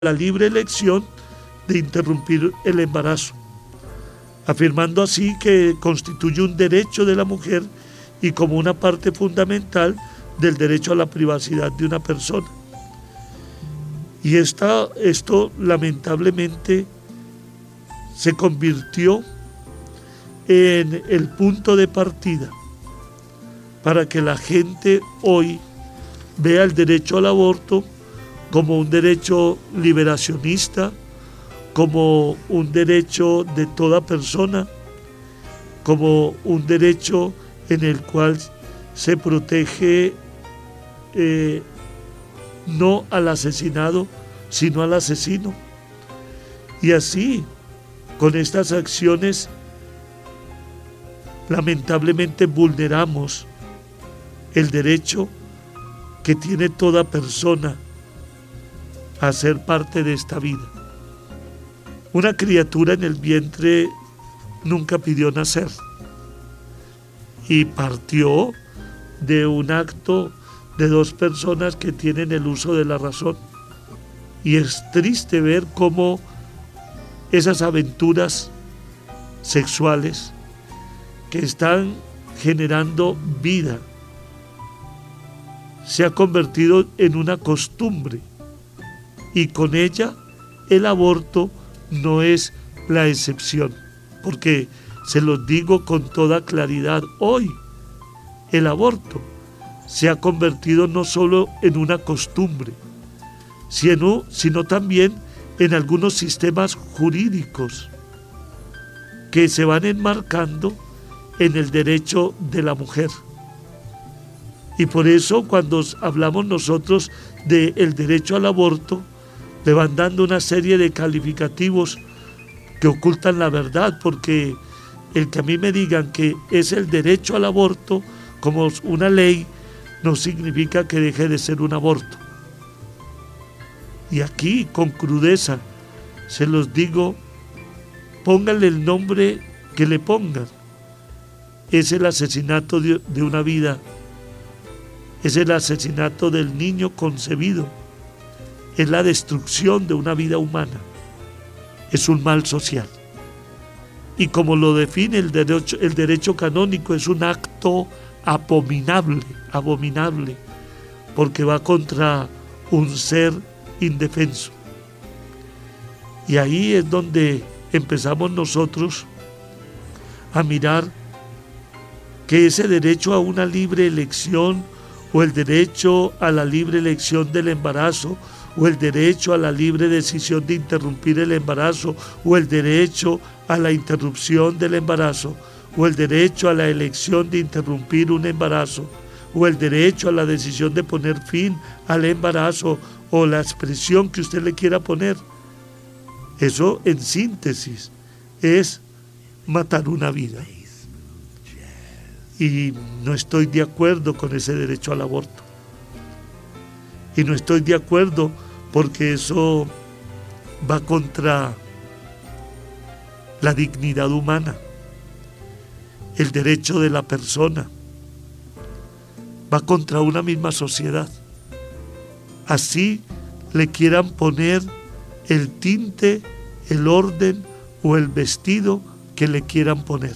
la libre elección de interrumpir el embarazo, afirmando así que constituye un derecho de la mujer y como una parte fundamental del derecho a la privacidad de una persona. Y esto lamentablemente se convirtió en el punto de partida para que la gente hoy vea el derecho al aborto como un derecho liberacionista, como un derecho de toda persona, como un derecho en el cual se protege no al asesinado, sino al asesino. Y así, con estas acciones, lamentablemente vulneramos el derecho que tiene toda persona a ser parte de esta vida. Una criatura en el vientre nunca pidió nacer y partió de un acto de dos personas que tienen el uso de la razón. Y es triste ver cómo esas aventuras sexuales que están generando vida se ha convertido en una costumbre y con ella el aborto no es la excepción, porque se los digo con toda claridad hoy, el aborto se ha convertido no solo en una costumbre, sino también en algunos sistemas jurídicos que se van enmarcando en el derecho de la mujer. Y por eso cuando hablamos nosotros del derecho al aborto, le van dando una serie de calificativos que ocultan la verdad, porque el que a mí me digan que es el derecho al aborto como una ley, no significa que deje de ser un aborto. Y aquí, con crudeza, se los digo, pónganle el nombre que le pongan. Es el asesinato de una vida, es el asesinato del niño concebido, es la destrucción de una vida humana, es un mal social. Y como lo define el derecho canónico, es un acto abominable, porque va contra un ser indefenso. Y ahí es donde empezamos nosotros a mirar que ese derecho a una libre elección, o el derecho a la libre elección del embarazo, o el derecho a la libre decisión de interrumpir el embarazo, o el derecho a la interrupción del embarazo, o el derecho a la elección de interrumpir un embarazo, o el derecho a la decisión de poner fin al embarazo, o la expresión que usted le quiera poner. Eso, en síntesis, es matar una vida. Y no estoy de acuerdo con ese derecho al aborto. Y no estoy de acuerdo porque eso va contra la dignidad humana, el derecho de la persona, va contra una misma sociedad. Así le quieran poner el tinte, el orden o el vestido que le quieran poner.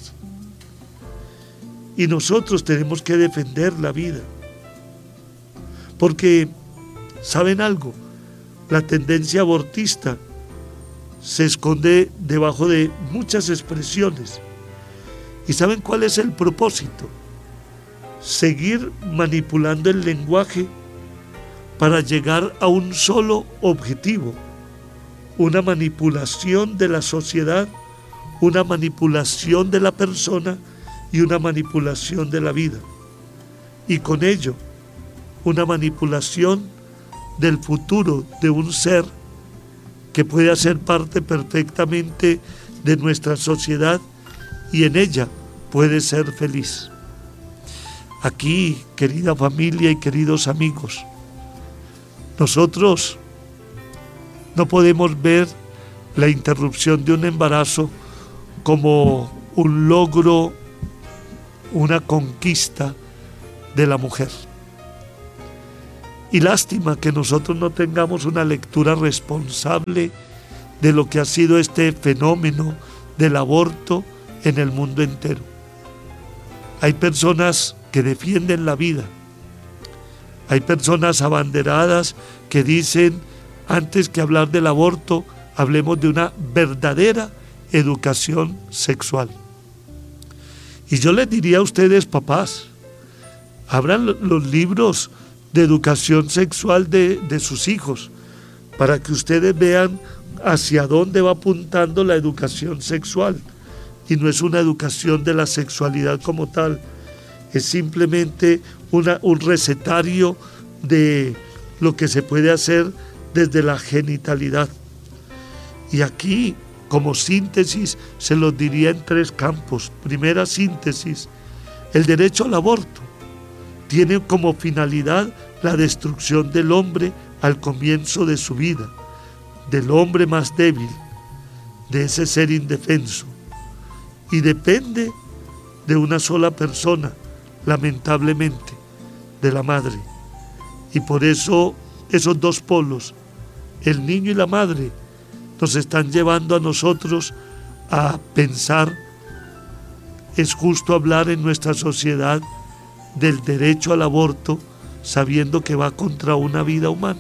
Y nosotros tenemos que defender la vida. Porque, ¿saben algo? La tendencia abortista se esconde debajo de muchas expresiones. ¿Y saben cuál es el propósito? Seguir manipulando el lenguaje para llegar a un solo objetivo: una manipulación de la sociedad, una manipulación de la persona y una manipulación de la vida. Y con ello, una manipulación del futuro de un ser que puede hacer parte perfectamente de nuestra sociedad y en ella puede ser feliz. Aquí, querida familia y queridos amigos, nosotros no podemos ver la interrupción de un embarazo como un logro, una conquista de la mujer. Y lástima que nosotros no tengamos una lectura responsable de lo que ha sido este fenómeno del aborto en el mundo entero. Hay personas que defienden la vida. Hay personas abanderadas que dicen, antes que hablar del aborto, hablemos de una verdadera educación sexual. Y yo les diría a ustedes, papás, abran los libros de educación sexual de sus hijos, para que ustedes vean hacia dónde va apuntando la educación sexual. Y no es una educación de la sexualidad como tal, es simplemente un recetario de lo que se puede hacer desde la genitalidad. Y aquí, como síntesis, se los diría en 3 campos. Primera síntesis: el derecho al aborto tiene como finalidad la destrucción del hombre al comienzo de su vida, del hombre más débil, de ese ser indefenso, y depende de una sola persona, lamentablemente, de la madre. Y por eso esos 2 polos, el niño y la madre, nos están llevando a nosotros a pensar, es justo hablar en nuestra sociedad del derecho al aborto, sabiendo que va contra una vida humana.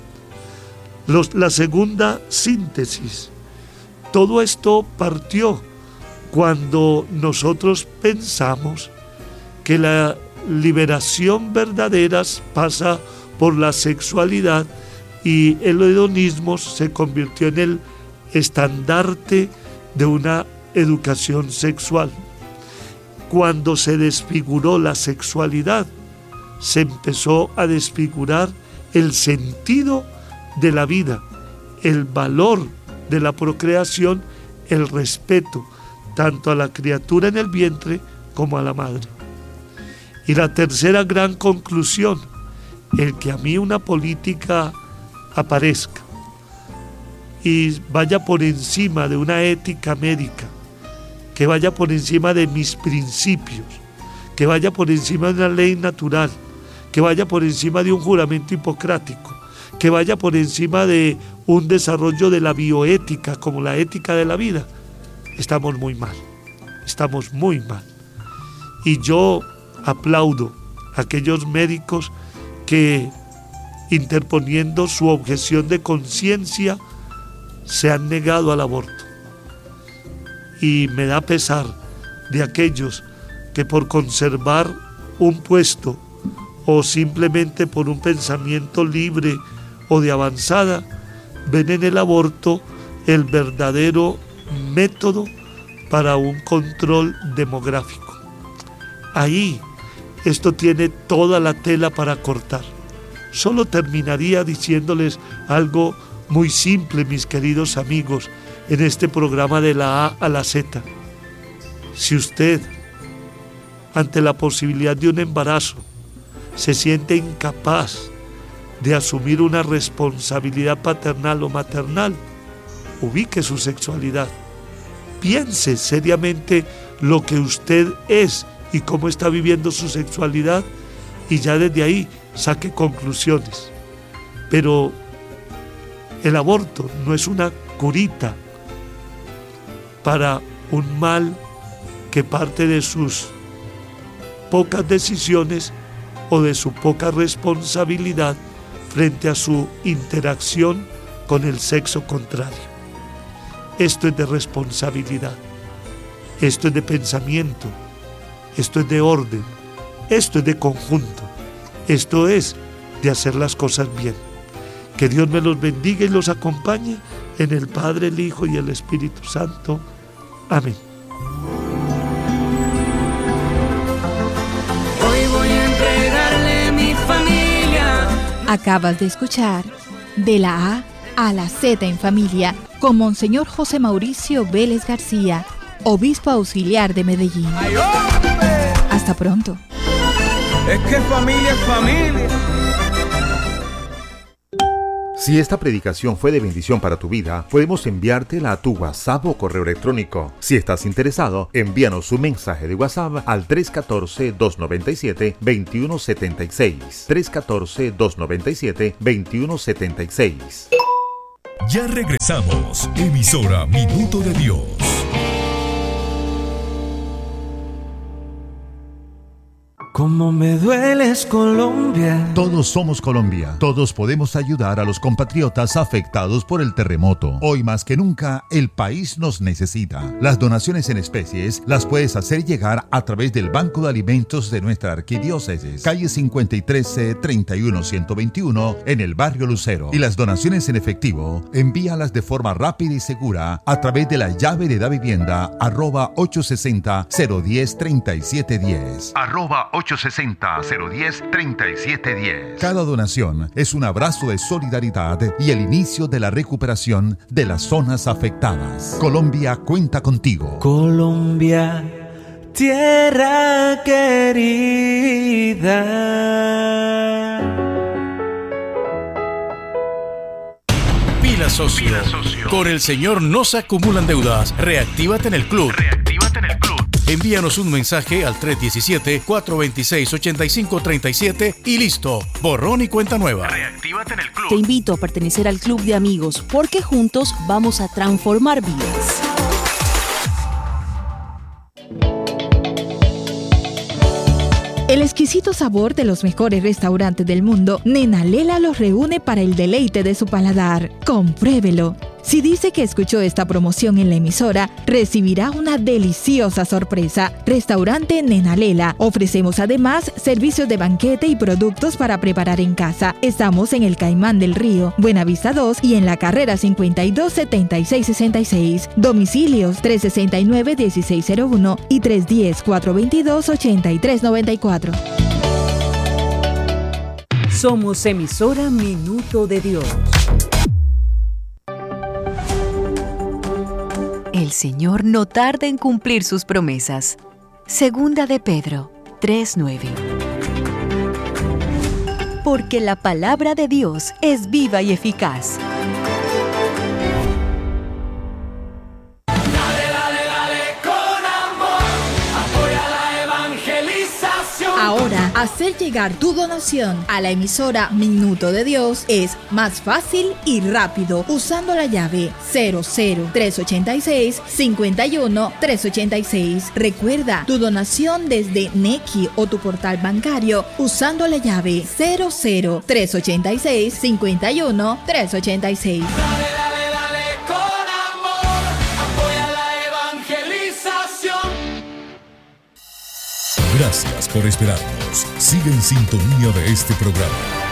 La segunda síntesis: todo esto partió cuando nosotros pensamos que la liberación verdadera pasa por la sexualidad, y el hedonismo se convirtió en el estandarte de una educación sexual. Cuando se desfiguró la sexualidad, se empezó a desfigurar el sentido de la vida, el valor de la procreación, el respeto tanto a la criatura en el vientre como a la madre. Y la tercera gran conclusión: el que a mí una política aparezca y vaya por encima de una ética médica, que vaya por encima de mis principios, que vaya por encima de una ley natural, que vaya por encima de un juramento hipocrático, que vaya por encima de un desarrollo de la bioética como la ética de la vida, estamos muy mal, estamos muy mal. Y yo aplaudo a aquellos médicos que, interponiendo su objeción de conciencia, se han negado al aborto. Y me da pesar de aquellos que, por conservar un puesto o simplemente por un pensamiento libre o de avanzada, ven en el aborto el verdadero método para un control demográfico. Ahí esto tiene toda la tela para cortar. Solo terminaría diciéndoles algo muy simple, mis queridos amigos, en este programa de la A a la Z. Si usted, ante la posibilidad de un embarazo, se siente incapaz de asumir una responsabilidad paternal o maternal, ubique su sexualidad. Piense seriamente lo que usted es y cómo está viviendo su sexualidad, y ya desde ahí saque conclusiones. Pero el aborto no es una curita para un mal que parte de sus pocas decisiones o de su poca responsabilidad frente a su interacción con el sexo contrario. Esto es de responsabilidad, esto es de pensamiento, esto es de orden, esto es de conjunto, esto es de hacer las cosas bien. Que Dios me los bendiga y los acompañe en el Padre, el Hijo y el Espíritu Santo. Amén. Hoy voy a entregarle mi familia. Acabas de escuchar De la A a la Z en Familia con Monseñor José Mauricio Vélez García, obispo auxiliar de Medellín. ¡Ay, hombre! Hasta pronto. Es que familia es familia. Si esta predicación fue de bendición para tu vida, podemos enviártela a tu WhatsApp o correo electrónico. Si estás interesado, envíanos un mensaje de WhatsApp al 314-297-2176. 314-297-2176. Ya regresamos. Emisora Minuto de Dios. Cómo me dueles, Colombia. Todos somos Colombia. Todos podemos ayudar a los compatriotas afectados por el terremoto. Hoy más que nunca, el país nos necesita. Las donaciones en especies las puedes hacer llegar a través del Banco de Alimentos de nuestra arquidiócesis, calle 53C 31121 en el barrio Lucero. Y las donaciones en efectivo, envíalas de forma rápida y segura a través de la llave de Davivienda @860-010-3710. @860-010-3710. Cada donación es un abrazo de solidaridad y el inicio de la recuperación de las zonas afectadas. Colombia cuenta contigo. Colombia, tierra querida. Pila socio. Con el Señor no se acumulan deudas. Reactívate en el club. Envíanos un mensaje al 317-426-8537 y listo. Borrón y cuenta nueva. Reactívate en el club. Te invito a pertenecer al club de amigos porque juntos vamos a transformar vidas. El exquisito sabor de los mejores restaurantes del mundo, Nena Lela los reúne para el deleite de su paladar. Compruébelo. Si dice que escuchó esta promoción en la emisora, recibirá una deliciosa sorpresa. Restaurante Nena Lela. Ofrecemos además servicios de banquete y productos para preparar en casa. Estamos en el Caimán del Río, Buenavista 2 y en la carrera 52-7666. Domicilios 369-1601 y 310-422-8394. Somos emisora Minuto de Dios. El Señor no tarda en cumplir sus promesas. Segunda de Pedro 3:9. Porque la palabra de Dios es viva y eficaz. Ahora, hacer llegar tu donación a la emisora Minuto de Dios es más fácil y rápido usando la llave 00386-51386. Recuerda tu donación desde Nequi o tu portal bancario usando la llave 00386-51386. Gracias por esperarnos. Sigue en sintonía de este programa.